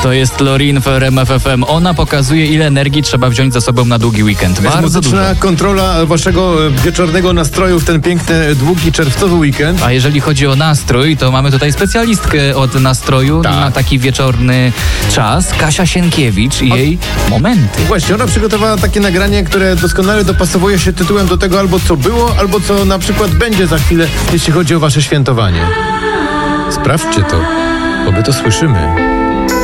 To jest Lorin w RMF FM. Ona pokazuje, ile energii trzeba wziąć ze sobą na długi weekend. Bardzo dużo. Muzyczna kontrola waszego wieczornego nastroju w ten piękny, długi czerwcowy weekend. A jeżeli chodzi o nastrój, to mamy tutaj specjalistkę od nastroju na taki wieczorny czas. Kasia Sienkiewicz i jej momenty. Właśnie, ona przygotowała takie nagranie, które doskonale dopasowuje się tytułem do tego albo co było, albo co na przykład będzie za chwilę, jeśli chodzi o wasze świętowanie. Sprawdźcie to, bo my to słyszymy.